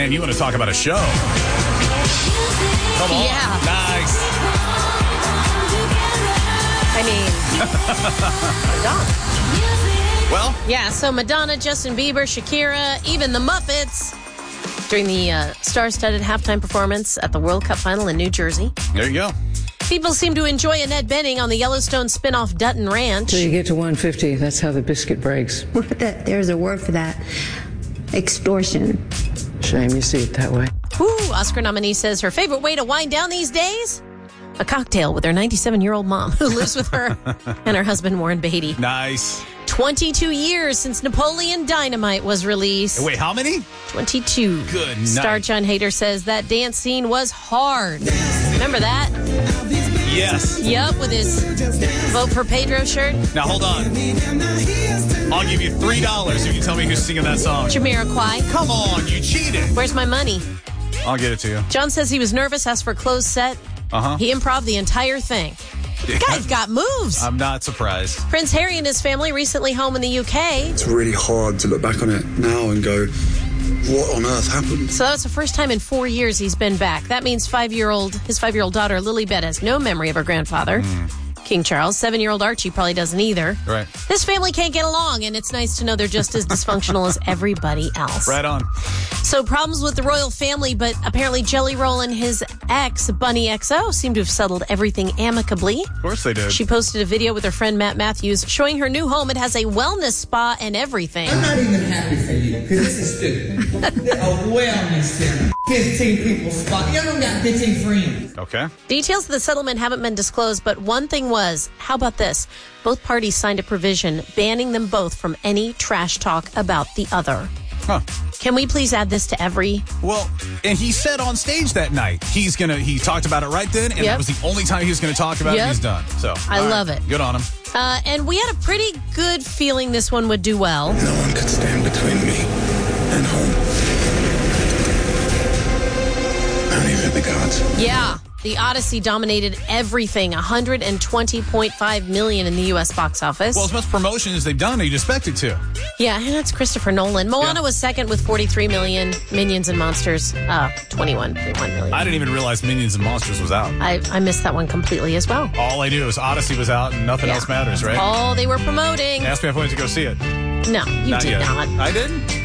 Man, you want to talk about a show. Come on. Yeah. Nice. I mean, Madonna. Well, Yeah, so Madonna, Justin Bieber, Shakira, even the Muppets during the star-studded halftime performance at the World Cup final in New Jersey. there you go. People seem to enjoy Annette Bening on the Yellowstone spinoff Dutton Ranch. Till you get to 150, that's how the biscuit breaks. There's a word for that. Extortion. Shame you see it that way. Ooh, Oscar nominee says her favorite way to wind down these days? A cocktail with her 97-year-old mom who lives with her and her husband Warren Beatty. Nice. 22 years since Napoleon Dynamite was released. Wait, how many? 22. Good night. Star John Hader says that dance scene was hard. Remember that? Yes. Yup, with his Vote for Pedro shirt. Now, hold on. I'll give you $3 if you tell me who's singing that song. Jamiroquai. Come on, you cheated. Where's my money? I'll get it to you. John says he was nervous, asked for a closed set. Uh-huh. He improv the entire thing. Guy's got moves. I'm not surprised. Prince Harry and his family recently home in the UK. It's really hard to look back on it now and go, what on earth happened? So that's the first time in 4 years he's been back. That means his 5-year-old daughter, Lilibet, has no memory of her grandfather, King Charles. 7-year-old Archie probably doesn't either. Right. This family can't get along, and it's nice to know they're just as dysfunctional as everybody else. Right on. So problems with the royal family, but apparently Jelly Roll and his ex, Bunny XO, seem to have settled everything amicably. Of course they did. She posted a video with her friend Matt Matthews showing her new home. It has a wellness spa and everything. I'm not even happy for you, because this is stupid. A wellness center. 15 people spot. You don't got 15 friends. Okay. Details of the settlement haven't been disclosed, but one thing was, how about this? Both parties signed a provision banning them both from any trash talk about the other. Huh. Can we please add this to every... Well, and he said on stage that night, he talked about it right then, and that was the only time he was going to talk about it. He's done. So I love it. Good on him. And we had a pretty good feeling this one would do well. No one could stand between me and home. Not even the gods. Yeah. The Odyssey dominated everything, $120.5 million in the U.S. box office. Well, as much promotion as they've done, you'd expect it to. Yeah, and that's Christopher Nolan. Moana was second with $43 million. Minions and Monsters, $21.1 million. I didn't even realize Minions and Monsters was out. I missed that one completely as well. All I knew is Odyssey was out and nothing else matters, right? All they were promoting. Ask me if I wanted to go see it. No, you Not did yet. not. I didn't?